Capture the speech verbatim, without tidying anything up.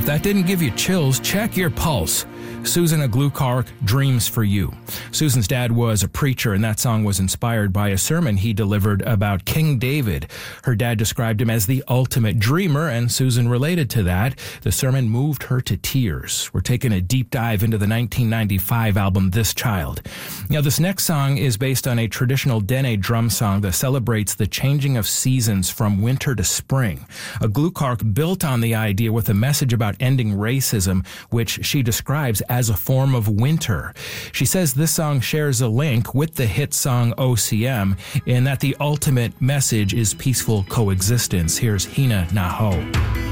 If that didn't give you chills, check your pulse. Susan Aglukark, Dreams for You. Susan's dad was a preacher, and that song was inspired by a sermon he delivered about King David. Her dad described him as the ultimate dreamer, and Susan related to that. The sermon moved her to tears. We're taking a deep dive into the nineteen ninety-five album This Child. Now, this next song is based on a traditional Dene drum song that celebrates the changing of seasons from winter to spring. Aglukark built on the idea with a message about ending racism, which she describes as a form of winter. She says this song shares a link with the hit song O C M in that the ultimate message is peaceful coexistence. Here's Hina Naho.